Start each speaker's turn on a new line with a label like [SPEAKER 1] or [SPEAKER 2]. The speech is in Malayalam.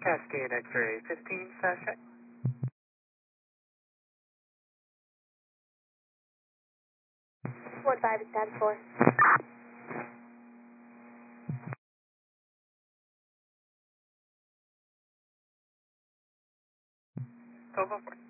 [SPEAKER 1] Cascade X-ray 15, fast check.
[SPEAKER 2] 15 is status 4.
[SPEAKER 1] Go for it.